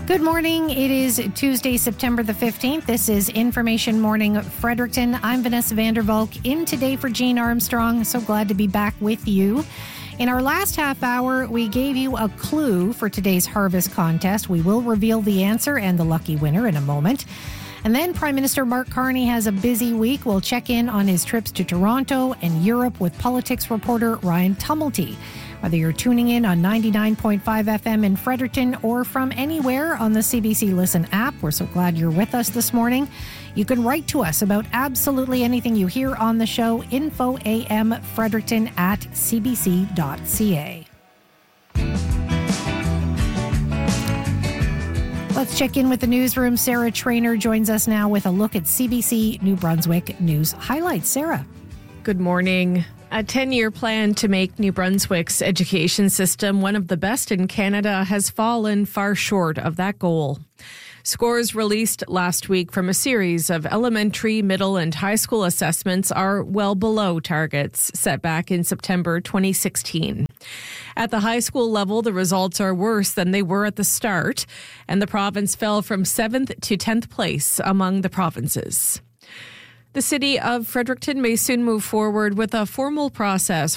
Good morning. It is Tuesday, September the 15th. This is Information Morning Fredericton. I'm Vanessa Vandervalk in today for Jean Armstrong. So glad to be back with you. In our last half hour, we gave you a clue for today's harvest contest. We will reveal the answer and the lucky winner in a moment. And then Prime Minister Mark Carney has a busy week. We'll check in on his trips to Toronto and Europe with politics reporter Ryan Tumulty. Whether you're tuning in on 99.5 FM in Fredericton or from anywhere on the CBC Listen app, we're so glad you're with us this morning. You can write to us about absolutely anything you hear on the show, infoamfrederickton@cbc.ca. Let's check in with the newsroom. Sarah Trainer joins us now with a look at CBC New Brunswick news highlights. Sarah. Good morning. A 10-year plan to make New Brunswick's education system one of the best in Canada has fallen far short of that goal. Scores released last week from a series of elementary, middle, and high school assessments are well below targets set back in September 2016. At the high school level, the results are worse than they were at the start, and the province fell from 7th to 10th place among the provinces. The city of Fredericton may soon move forward with a formal process